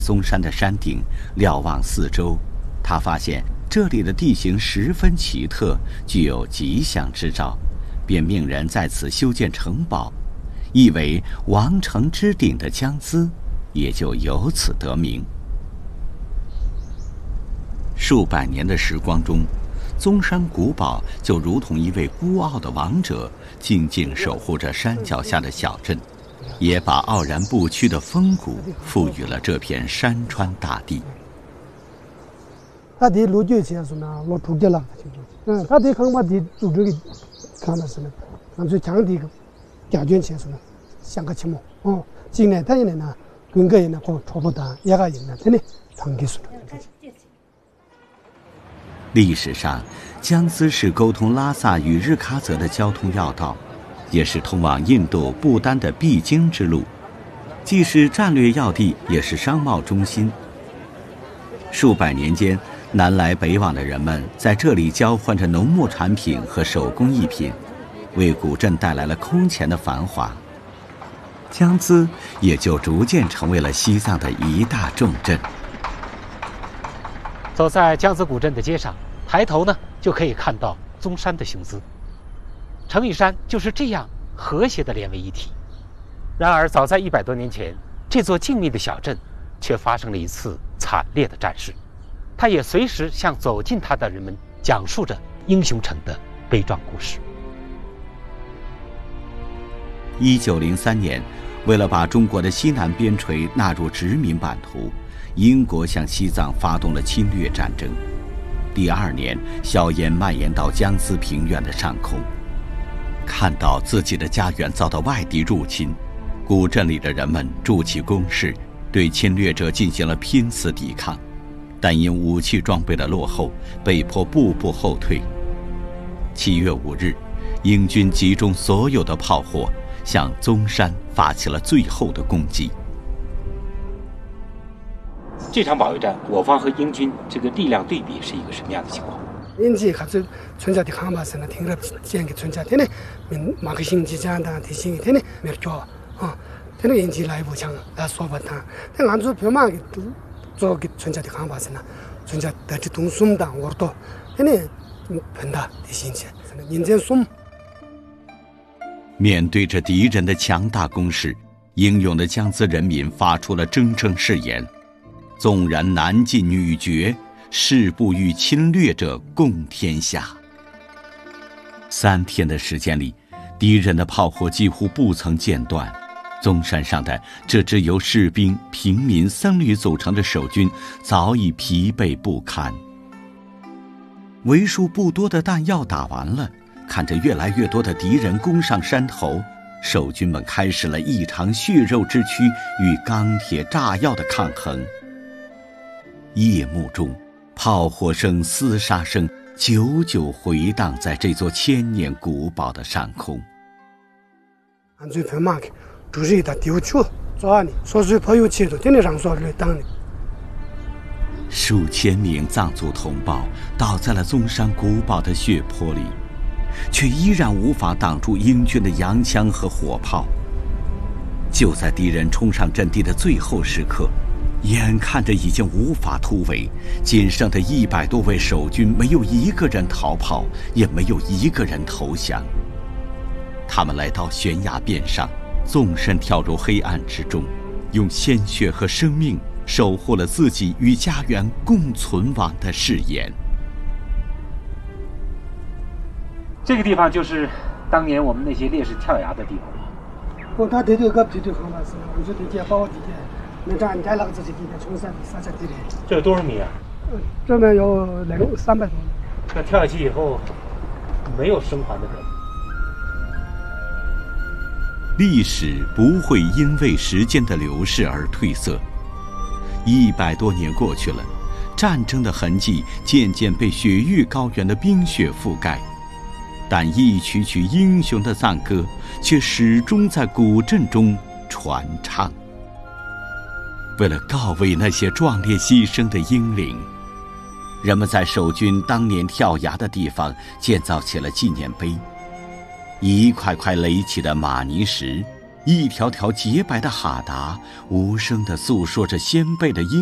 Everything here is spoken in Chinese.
嵩山的山顶，瞭望四周，他发现这里的地形十分奇特，具有吉祥之兆，便命人在此修建城堡，意为王城之顶的江孜，也就由此得名。数百年的时光中，嵩山古堡就如同一位孤傲的王者，静静守护着山脚下的小镇，也把傲然不屈的风骨赋予了这片山川大地。 他的路就结束了，路出去了，他的看把的组织给看了是呢，俺就强的家眷结束了，像个情况今年他人呢，跟个人呢过差不多，一个人呢，真的团结出来。 历史上，江孜是沟通拉萨与日喀则的交通要道，也是通往印度、不丹的必经之路，既是战略要地，也是商贸中心。数百年间，南来北往的人们在这里交换着农牧产品和手工艺品，为古镇带来了空前的繁华。江孜也就逐渐成为了西藏的一大重镇。 走在江孜古镇的街上，抬头呢就可以看到嵩山的雄姿。城与山就是这样和谐地连为一体。然而，早在100多年前，这座静谧的小镇却发生了一次惨烈的战事。它也随时向走进它的人们讲述着英雄城的悲壮故事。 1903年，为了把中国的西南边陲纳入殖民版图，英国向西藏发动了侵略战争。第2年，硝烟蔓延到江孜平原的上空。看到自己的家园遭到外敌入侵，古镇里的人们筑起工事，对侵略者进行了拼死抵抗，但因武器装备的落后，被迫步步后退。7月5日，英军集中所有的炮火，向嵩山发起了最后的攻击。 这场保卫战，我方和英军这个力量对比是一个什么样的情况？ 英军还是村家的看法是呢，听了讲给村家听呢，马克星级这样的提醒听呢，没有叫听了英军来一步枪来说不他，但俺做表嘛做给村家的看法是呢，村家得去东松党我都听呢喷他的心情，人间松。 面对着敌人的强大攻势，英勇的江孜人民发出了铮铮誓言：纵然男尽女绝，誓不与侵略者共天下。3天的时间里，敌人的炮火几乎不曾间断。嵩山上的这支由士兵、平民、僧侣组成的守军早已疲惫不堪。为数不多的弹药打完了，看着越来越多的敌人攻上山头，守军们开始了一场血肉之躯与钢铁炸药的抗衡。夜幕中，炮火声、厮杀声久久回荡在这座1000年古堡的上空。 俺最怕嘛个，就是他丢球，抓你，说是朋友气度，天天上说来当你。 数千名藏族同胞倒在了嵩山古堡的血泊里，却依然无法挡住英军的洋枪和火炮。就在敌人冲上阵地的最后时刻，眼看着已经无法突围，仅剩的100多位守军没有一个人逃跑，也没有一个人投降。他们来到悬崖边上，纵身跳入黑暗之中，用鲜血和生命守护了自己与家园共存亡的誓言。 这个地方就是当年我们那些烈士跳崖的地方。 他这个这就好了，是我说这把我这个，那这你再那个这些地方冲山山地的。 这有多少米啊？ 这边有300多米。 那跳下去以后，没有生还的人。 历史不会因为时间的流逝而褪色。100多年过去了，战争的痕迹渐渐被雪域高原的冰雪覆盖，但一曲曲英雄的赞歌却始终在古镇中传唱。为了告慰那些壮烈牺牲的英灵，人们在守军当年跳崖的地方建造起了纪念碑。一块块垒起的玛尼石， 一条条洁白的哈达，无声地诉说着先辈的英